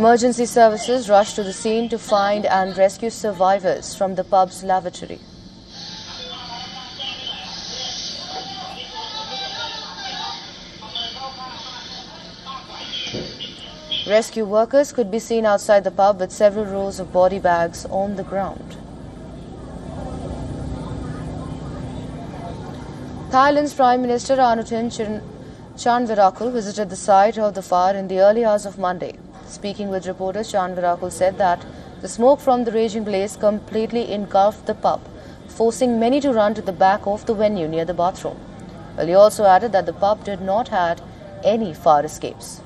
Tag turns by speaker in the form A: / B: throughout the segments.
A: Emergency services rushed to the scene to find and rescue survivors from the pub's lavatory. Rescue workers could be seen outside the pub with several rows of body bags on the ground. Thailand's Prime Minister Anutin Charnvirakul visited the site of the fire in the early hours of Monday. Speaking with reporters, Charnvirakul said that the smoke from the raging blaze completely engulfed the pub, forcing many to run to the back of the venue near the bathroom. Well, he also added that the pub did not have any fire escapes.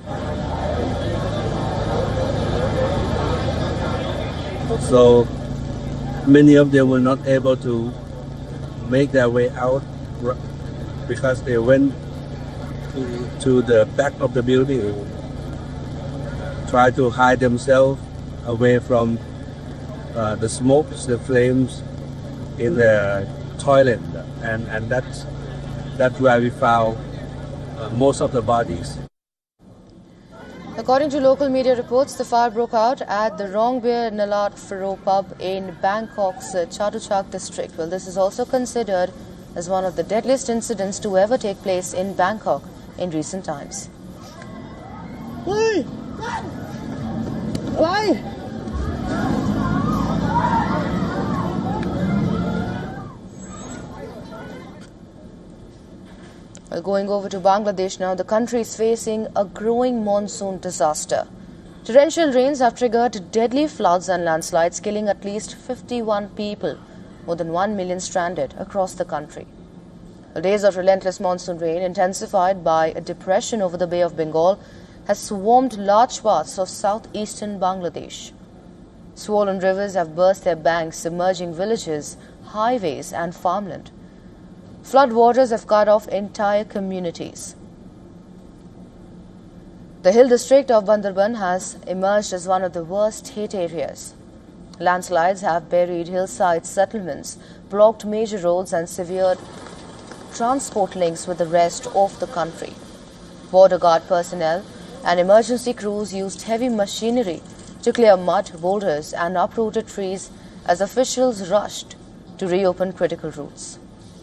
B: So many of them were not able to make their way out because they went to the back of the building, try to hide themselves away from the smoke, the flames in the toilet, and that's where we found most of the bodies.
A: According to local media reports, the fire broke out at the Rongbir Nalat Pharo pub in Bangkok's Chatuchak district. Well, this is also considered as one of the deadliest incidents to ever take place in Bangkok in recent times. Well, going over to Bangladesh now, the country is facing a growing monsoon disaster. Torrential rains have triggered deadly floods and landslides, killing at least 51 people, more than 1 million stranded across the country. The days of relentless monsoon rain, intensified by a depression over the Bay of Bengal, has swarmed large parts of southeastern Bangladesh. Swollen rivers have burst their banks, submerging villages, highways and farmland. Flood waters have cut off entire communities. The hill district of Bandarban has emerged as one of the worst hit areas. Landslides have buried hillside settlements, blocked major roads and severed transport links with the rest of the country. Border guard personnel and emergency crews used heavy machinery to clear mud, boulders and uprooted trees as officials rushed to reopen critical routes.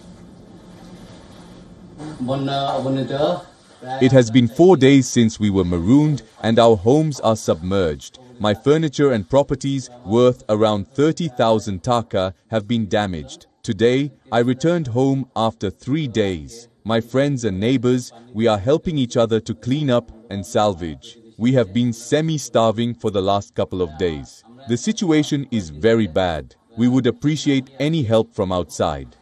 C: It has been 4 days since we were marooned and our homes are submerged. My furniture and properties worth around 30,000 taka have been damaged. Today, I returned home after 3 days. My friends and neighbors, we are helping each other to clean up and salvage. We have been semi-starving for the last couple of days. The situation is very bad. We would appreciate any help from outside.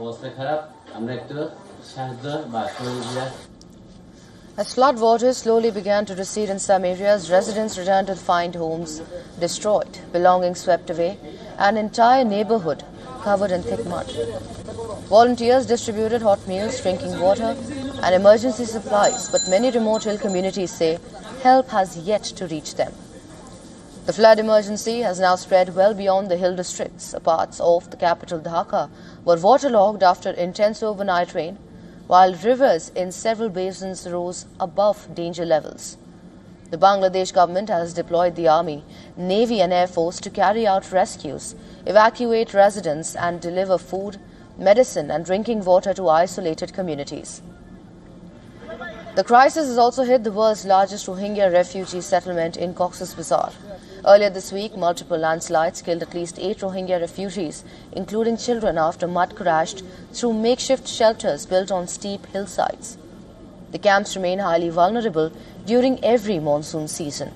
A: As flood waters slowly began to recede in some areas, residents returned to find homes destroyed, belongings swept away, an entire neighborhood covered in thick mud. Volunteers distributed hot meals, drinking water and emergency supplies, but many remote hill communities say help has yet to reach them. The flood emergency has now spread well beyond the hill districts. Parts of the capital Dhaka were waterlogged after intense overnight rain, while rivers in several basins rose above danger levels. The Bangladesh government has deployed the army, navy and air force to carry out rescues, evacuate residents and deliver food, medicine and drinking water to isolated communities. The crisis has also hit the world's largest Rohingya refugee settlement in Cox's Bazar. Earlier this week, multiple landslides killed at least 8 Rohingya refugees, including children, after mud crashed through makeshift shelters built on steep hillsides. The camps remain highly vulnerable during every monsoon season.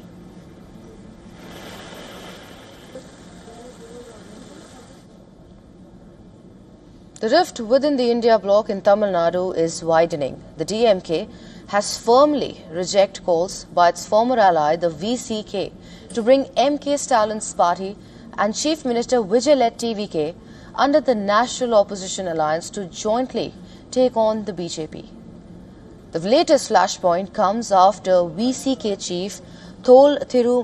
A: The rift within the India bloc in Tamil Nadu is widening. The DMK has firmly rejected calls by its former ally, the VCK, to bring MK Stalin's party and Chief Minister Vijay-led TVK under the National Opposition Alliance to jointly take on the BJP. The latest flashpoint comes after VCK chief Thol Thiru